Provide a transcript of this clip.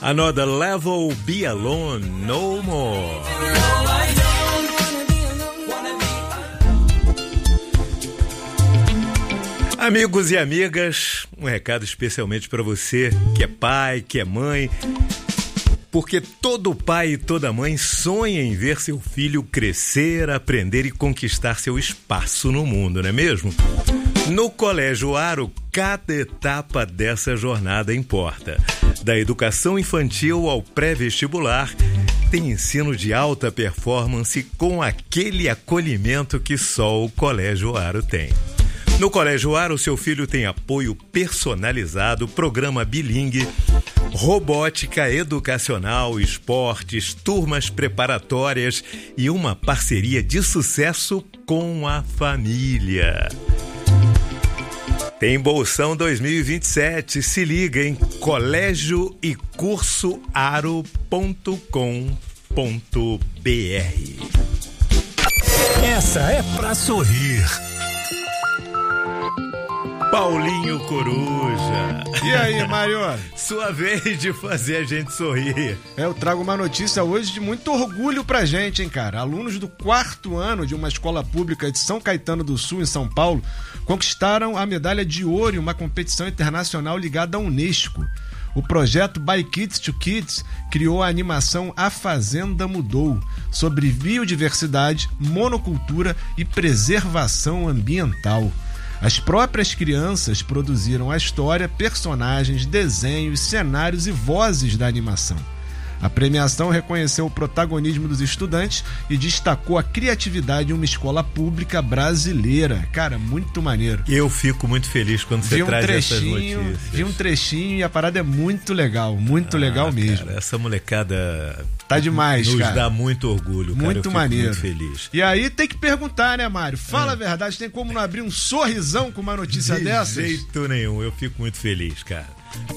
Another Level, Be Alone No More. Amigos e amigas, um recado especialmente para você que é pai, que é mãe, porque todo pai e toda mãe sonha em ver seu filho crescer, aprender e conquistar seu espaço no mundo, não é mesmo? No Colégio Aro, cada etapa dessa jornada importa. Da educação infantil ao pré-vestibular, tem ensino de alta performance com aquele acolhimento que só o Colégio Aro tem. No Colégio Aro, seu filho tem apoio personalizado, programa bilingue, robótica educacional, esportes, turmas preparatórias e uma parceria de sucesso com a família. Tem Bolsão 2027, se liga em colégioaro.com.br. Essa é pra sorrir. Paulinho Coruja. E aí, Mário? Sua vez de fazer a gente sorrir. Eu trago uma notícia hoje de muito orgulho pra gente, hein, cara. Alunos do 4º ano de uma escola pública de São Caetano do Sul, em São Paulo, conquistaram a medalha de ouro em uma competição internacional ligada à Unesco. O projeto By Kids to Kids criou a animação A Fazenda Mudou, sobre biodiversidade, monocultura e preservação ambiental. As próprias crianças produziram a história, personagens, desenhos, cenários e vozes da animação. A premiação reconheceu o protagonismo dos estudantes e destacou a criatividade em uma escola pública brasileira. Cara, muito maneiro. Eu fico muito feliz quando você traz essas notícias. Vi um trechinho e a parada é muito legal legal mesmo. Cara, essa molecada tá demais, nos cara. dá muito orgulho, cara. Muito eu fico maneiro. Muito feliz. E aí tem que perguntar, né, Mário? Fala a verdade, tem como não abrir um sorrisão com uma notícia dessas? De jeito nenhum, eu fico muito feliz, cara.